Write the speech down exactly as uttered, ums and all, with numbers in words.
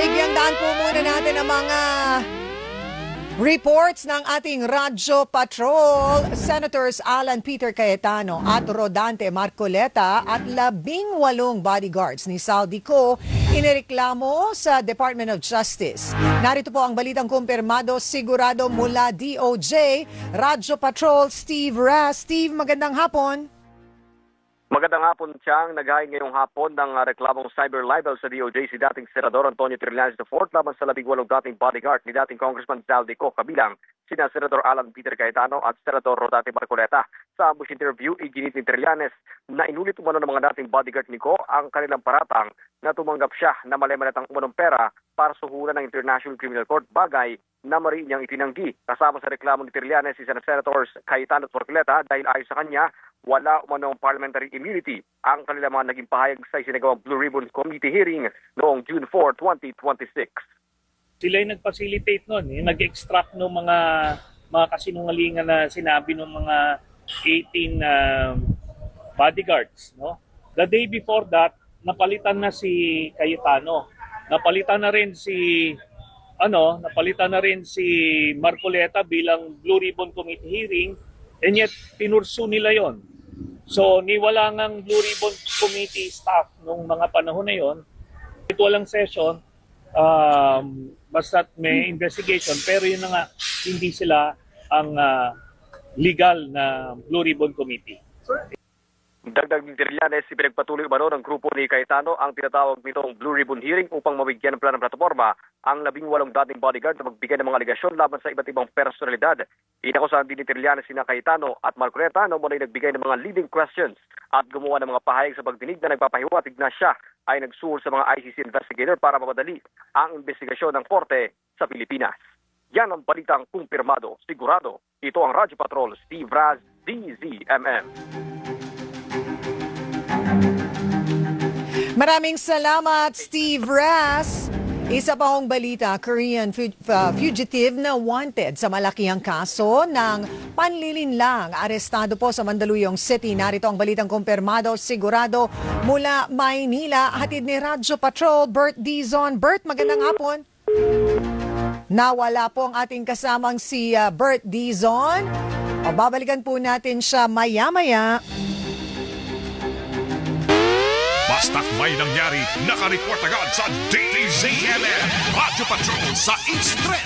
Bigyang daan po muna natin ang mga reports ng ating Radyo Patrol. Senators Alan Peter Cayetano at Rodante Marcoleta at labing walong bodyguards ni Saldico inireklamo sa Department of Justice. Narito po ang balitang kumpirmado sigurado mula D O J. Radyo Patrol, Steve Ras. Steve, magandang hapon. Magandang hapon, Chang. Naghain ngayong hapon ng uh, reklamong cyber libel sa D O J si dating Senador Antonio Trillanes the fourth laban sa labing walong dating bodyguard ni dating Congressman Saldico, kabilang sina Senador Alan Peter Cayetano at Senador Rodante Marcoleta. Sa ambush interview, iginit ni Trillanes na inulit umano ng mga dating bodyguard ni Ko ang kanilang paratang na tumanggap siya na malimalat ang umanong pera para suhulan ng International Criminal Court, bagay na mariin niyang itinanggi. Kasama sa reklamo ni Trillanes si Senators Cayetano at Marcoleta dahil ayon sa kanya, wala umanong parliamentary immunity ang kanilang mga naging pahayag sa isinagawang Blue Ribbon Committee hearing noong June fourth, twenty twenty-six. Sila yung nag-facilitate nun, yung nag-extract ng mga mga kasinungalingan na sinabi ng mga eighteen uh, bodyguards. No? The day before that, napalitan na si Cayetano. Napalitan na rin si ano, napalitan na rin si Marcoleta bilang Blue Ribbon Committee hearing, and yet pinursu nila yon. So, niwala ngang Blue Ribbon Committee staff nung mga panahon na yon. Ito walang session, um, basta may investigation, pero yun na nga, hindi sila ang uh, legal na Blue Ribbon Committee. Dagdag ni Trillanes, pinagpatuloy umano ng grupo ni Cayetano ang tinatawag nitong Blue Ribbon Hearing upang mabigyan ng planong plataforma ang labing walong dating bodyguard na magbigay ng mga aligasyon laban sa iba't ibang personalidad. Inakusahan din ni Trillanes sina Cayetano at Marcoleta na muna nagbigay ng mga leading questions at gumawa ng mga pahayag sa pagdinig na nagpapahiwatig na siya ay nagsuhol sa mga I C C investigator para mapadali ang investigasyon ng korte sa Pilipinas. Yan ang balitang kumpirmado, sigurado. Ito ang Radyo Patrol, Steve Raz, D Z M M. Maraming salamat, Steve Ras. Isa pa hong balita, Korean fu- uh, fugitive na wanted sa malakihang kaso ng panlilinlang. Arestado po sa Mandaluyong City. Narito ang balitang kumpirmado, sigurado mula Maynila. Hatid ni Radyo Patrol, Bert Dizon. Bert, magandang hapon. Nawala po ang ating kasamang si uh, Bert Dizon. O, babalikan po natin siya maya-maya. Basta't may nangyari, nakareport agad sa D Z M M Radyo Patrol sa East